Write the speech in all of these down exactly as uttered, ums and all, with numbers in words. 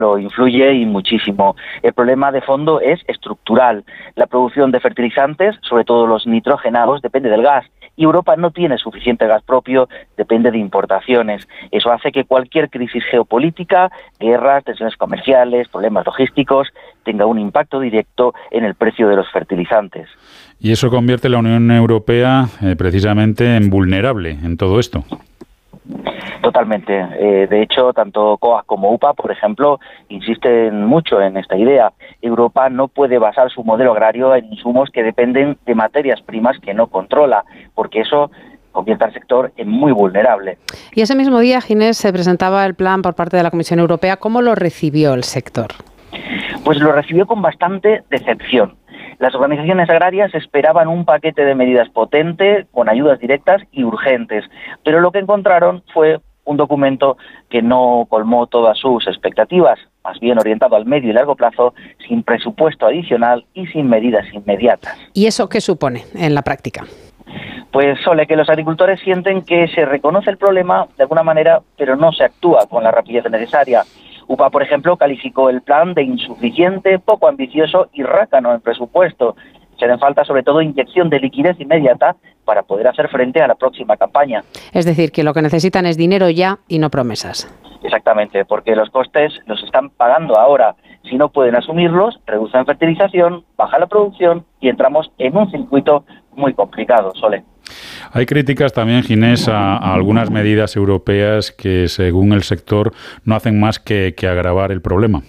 lo influye y muchísimo. El problema de fondo es estructural. La producción de fertilizantes, sobre todo los nitrogenados, depende del gas. Y Europa no tiene suficiente gas propio, depende de importaciones. Eso hace que cualquier crisis geopolítica, guerras, tensiones comerciales, problemas logísticos, tenga un impacto directo en el precio de los fertilizantes. Y eso convierte a la Unión Europea eh, precisamente en vulnerable en todo esto. Totalmente. Eh, de hecho, tanto COAG como U P A, por ejemplo, insisten mucho en esta idea. Europa no puede basar su modelo agrario en insumos que dependen de materias primas que no controla, porque eso convierte al sector en muy vulnerable. Y ese mismo día, Ginés, se presentaba el plan por parte de la Comisión Europea. ¿Cómo lo recibió el sector? Pues lo recibió con bastante decepción. Las organizaciones agrarias esperaban un paquete de medidas potente, con ayudas directas y urgentes, pero lo que encontraron fue un documento que no colmó todas sus expectativas, más bien orientado al medio y largo plazo, sin presupuesto adicional y sin medidas inmediatas. ¿Y eso qué supone en la práctica? Pues, Sole, que los agricultores sienten que se reconoce el problema de alguna manera, pero no se actúa con la rapidez necesaria. U P A, por ejemplo, calificó el plan de insuficiente, poco ambicioso y rácano en presupuesto. Se le falta sobre todo inyección de liquidez inmediata para poder hacer frente a la próxima campaña. Es decir, que lo que necesitan es dinero ya y no promesas. Exactamente, porque los costes los están pagando ahora. Si no pueden asumirlos, reducen fertilización, baja la producción y entramos en un circuito muy complicado, Sole. Hay críticas también, Ginés, a, a algunas medidas europeas que, según el sector, no hacen más que, que agravar el problema.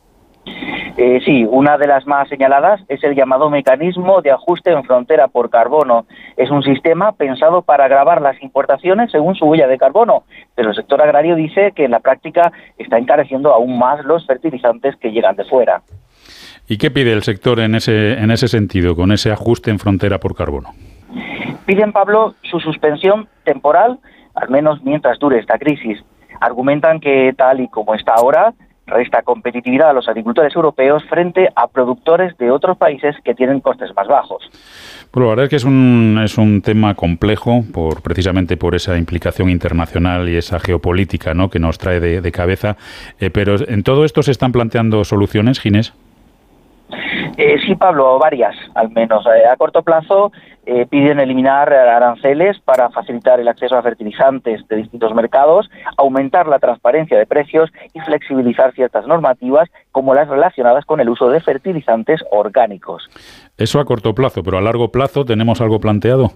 Eh, sí, una de las más señaladas es el llamado mecanismo de ajuste en frontera por carbono. Es un sistema pensado para gravar las importaciones según su huella de carbono, pero el sector agrario dice que en la práctica está encareciendo aún más los fertilizantes que llegan de fuera. ¿Y qué pide el sector en ese, en ese sentido, con ese ajuste en frontera por carbono? Piden, Pablo, su suspensión temporal, al menos mientras dure esta crisis. Argumentan que, tal y como está ahora, resta competitividad a los agricultores europeos frente a productores de otros países que tienen costes más bajos. Pues la verdad es que es un, es un tema complejo, por precisamente por esa implicación internacional y esa geopolítica, ¿no?, que nos trae de, de cabeza. Eh, pero en todo esto se están planteando soluciones, Ginés. Eh, sí, Pablo, varias, al menos. Eh, a corto plazo eh, piden eliminar aranceles para facilitar el acceso a fertilizantes de distintos mercados, aumentar la transparencia de precios y flexibilizar ciertas normativas como las relacionadas con el uso de fertilizantes orgánicos. Eso a corto plazo, pero a largo plazo, ¿tenemos algo planteado?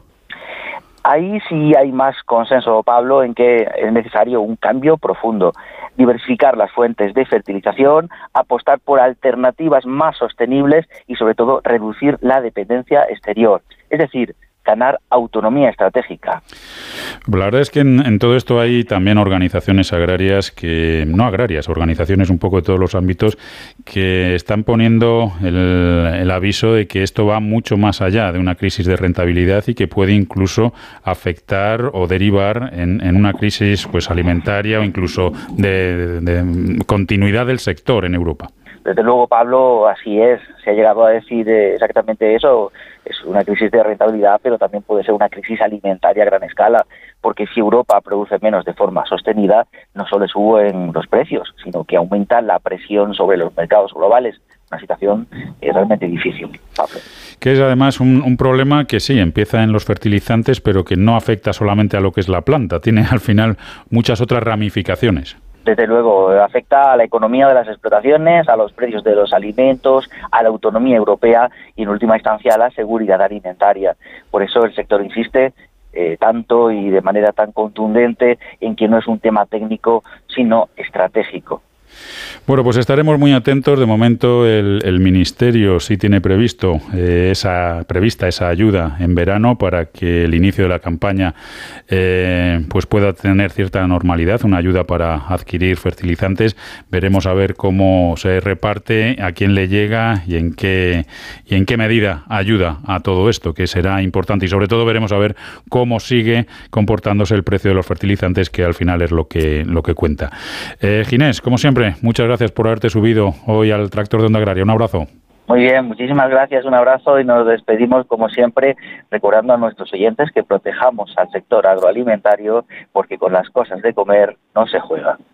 Ahí sí hay más consenso, Pablo, en que es necesario un cambio profundo. Diversificar las fuentes de fertilización, apostar por alternativas más sostenibles y, sobre todo, reducir la dependencia exterior. Es decir, ganar autonomía estratégica. La verdad es que en, en todo esto hay también organizaciones agrarias, que no agrarias, organizaciones un poco de todos los ámbitos, que están poniendo el, el aviso de que esto va mucho más allá de una crisis de rentabilidad y que puede incluso afectar o derivar en, en una crisis pues alimentaria o incluso de, de, de continuidad del sector en Europa. Desde luego, Pablo, así es. Se ha llegado a decir exactamente eso. Es una crisis de rentabilidad, pero también puede ser una crisis alimentaria a gran escala, porque si Europa produce menos de forma sostenida, no solo suben los precios, sino que aumenta la presión sobre los mercados globales. Una situación eh, realmente difícil, Pablo. Que es además un, un problema que sí, empieza en los fertilizantes, pero que no afecta solamente a lo que es la planta. Tiene al final muchas otras ramificaciones. Desde luego, afecta a la economía de las explotaciones, a los precios de los alimentos, a la autonomía europea y, en última instancia, a la seguridad alimentaria. Por eso el sector insiste eh, tanto y de manera tan contundente en que no es un tema técnico, sino estratégico. Bueno, pues estaremos muy atentos. De momento el, el Ministerio sí tiene previsto eh, esa prevista esa ayuda en verano para que el inicio de la campaña eh, pues pueda tener cierta normalidad, una ayuda para adquirir fertilizantes. Veremos a ver cómo se reparte, a quién le llega y en qué y en qué medida ayuda a todo esto, que será importante, y sobre todo veremos a ver cómo sigue comportándose el precio de los fertilizantes, que al final es lo que lo que cuenta. Eh, Ginés, como siempre, muchas gracias por haberte subido hoy al Tractor de Onda Agraria. Un abrazo. Muy bien, muchísimas gracias, un abrazo, y nos despedimos como siempre recordando a nuestros oyentes que protejamos al sector agroalimentario, porque con las cosas de comer no se juega.